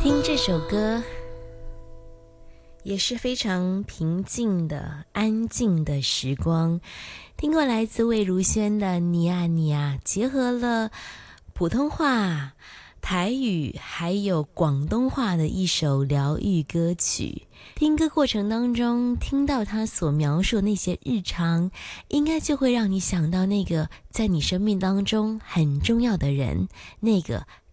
听这首歌也是非常平静的安静的时光，听过来自魏如萱的你啊你啊，结合了普通话、台语还有广东话的一首疗愈歌曲。听歌过程当中听到他所描述的那些日常，应该就会让你想到那个在你生命当中很重要的人，那个